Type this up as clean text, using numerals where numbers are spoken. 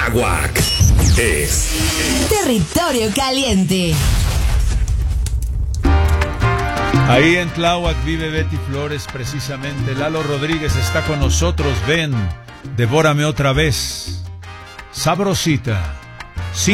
Tláhuac es Territorio Caliente. Ahí en Tláhuac vive Betty Flores, precisamente. Lalo Rodríguez está con nosotros. Ven, devórame otra vez. Sabrosita.